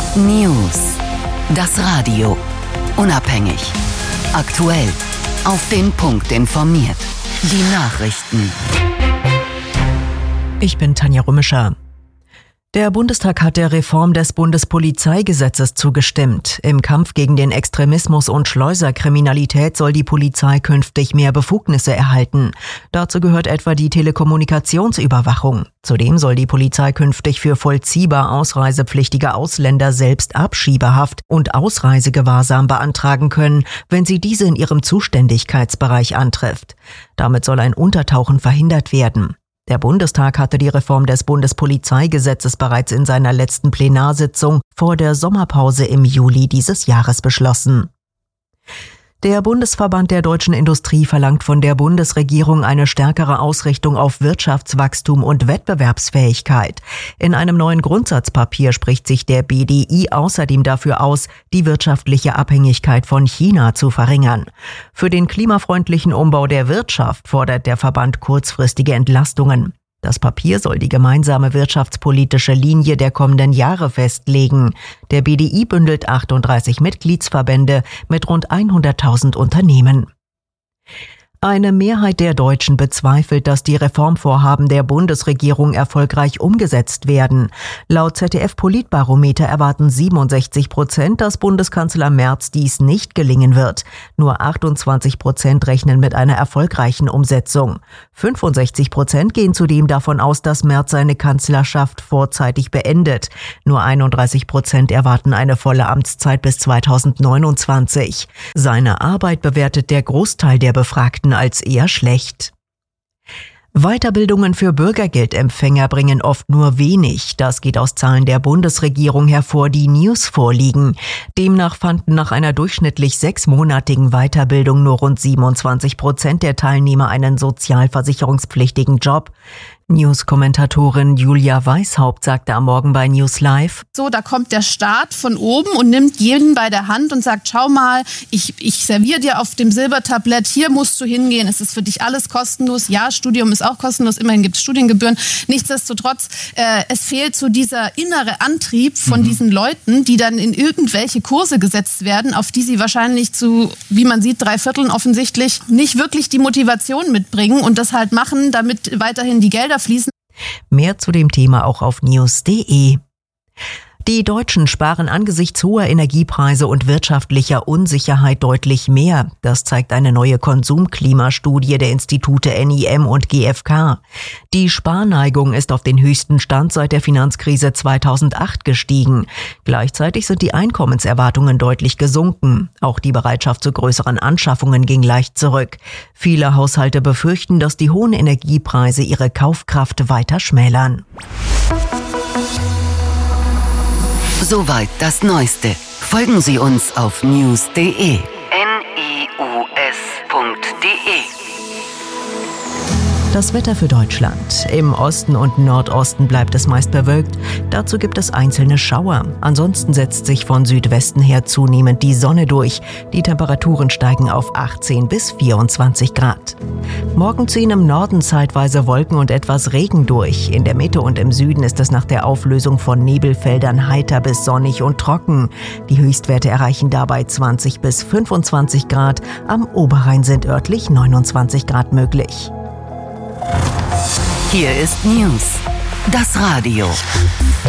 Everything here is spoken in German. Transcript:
News. Das Radio. Unabhängig. Aktuell. Auf den Punkt informiert. Die Nachrichten. Ich bin Tanja Rümischer. Der Bundestag hat der Reform des Bundespolizeigesetzes zugestimmt. Im Kampf gegen den Extremismus und Schleuserkriminalität soll die Polizei künftig mehr Befugnisse erhalten. Dazu gehört etwa die Telekommunikationsüberwachung. Zudem soll die Polizei künftig für vollziehbar ausreisepflichtige Ausländer selbst Abschiebehaft und Ausreisegewahrsam beantragen können, wenn sie diese in ihrem Zuständigkeitsbereich antrifft. Damit soll ein Untertauchen verhindert werden. Der Bundestag hatte die Reform des Bundespolizeigesetzes bereits in seiner letzten Plenarsitzung vor der Sommerpause im Juli dieses Jahres beschlossen. Der Bundesverband der deutschen Industrie verlangt von der Bundesregierung eine stärkere Ausrichtung auf Wirtschaftswachstum und Wettbewerbsfähigkeit. In einem neuen Grundsatzpapier spricht sich der BDI außerdem dafür aus, die wirtschaftliche Abhängigkeit von China zu verringern. Für den klimafreundlichen Umbau der Wirtschaft fordert der Verband kurzfristige Entlastungen. Das Papier soll die gemeinsame wirtschaftspolitische Linie der kommenden Jahre festlegen. Der BDI bündelt 38 Mitgliedsverbände mit rund 100.000 Unternehmen. Eine Mehrheit der Deutschen bezweifelt, dass die Reformvorhaben der Bundesregierung erfolgreich umgesetzt werden. Laut ZDF-Politbarometer erwarten 67%, dass Bundeskanzler Merz dies nicht gelingen wird. Nur 28% rechnen mit einer erfolgreichen Umsetzung. 65% gehen zudem davon aus, dass Merz seine Kanzlerschaft vorzeitig beendet. Nur 31% erwarten eine volle Amtszeit bis 2029. Seine Arbeit bewertet der Großteil der Befragten als eher schlecht. Weiterbildungen für Bürgergeldempfänger bringen oft nur wenig. Das geht aus Zahlen der Bundesregierung hervor, die News vorliegen. Demnach fanden nach einer durchschnittlich 6-monatigen Weiterbildung nur rund 27% der Teilnehmer einen sozialversicherungspflichtigen Job. News-Kommentatorin Julia Weishaupt sagte am Morgen bei News Live: So, da kommt der Staat von oben und nimmt jeden bei der Hand und sagt, schau mal, ich serviere dir auf dem Silbertablett, hier musst du hingehen, es ist für dich alles kostenlos. Ja, Studium ist auch kostenlos, immerhin gibt es Studiengebühren. Nichtsdestotrotz, es fehlt so dieser innere Antrieb von diesen Leuten, die dann in irgendwelche Kurse gesetzt werden, auf die sie wahrscheinlich zu, wie man sieht, 3/4 offensichtlich nicht wirklich die Motivation mitbringen und das halt machen, damit weiterhin die Gelder fließen. Mehr zu dem Thema auch auf news.de. Die Deutschen sparen angesichts hoher Energiepreise und wirtschaftlicher Unsicherheit deutlich mehr. Das zeigt eine neue Konsumklimastudie der Institute NIM und GfK. Die Sparneigung ist auf den höchsten Stand seit der Finanzkrise 2008 gestiegen. Gleichzeitig sind die Einkommenserwartungen deutlich gesunken. Auch die Bereitschaft zu größeren Anschaffungen ging leicht zurück. Viele Haushalte befürchten, dass die hohen Energiepreise ihre Kaufkraft weiter schmälern. Soweit das Neueste. Folgen Sie uns auf news.de. news.de. Das Wetter für Deutschland. Im Osten und Nordosten bleibt es meist bewölkt. Dazu gibt es einzelne Schauer. Ansonsten setzt sich von Südwesten her zunehmend die Sonne durch. Die Temperaturen steigen auf 18 bis 24 Grad. Morgen ziehen im Norden zeitweise Wolken und etwas Regen durch. In der Mitte und im Süden ist es nach der Auflösung von Nebelfeldern heiter bis sonnig und trocken. Die Höchstwerte erreichen dabei 20 bis 25 Grad. Am Oberrhein sind örtlich 29 Grad möglich. Hier ist News. Das Radio.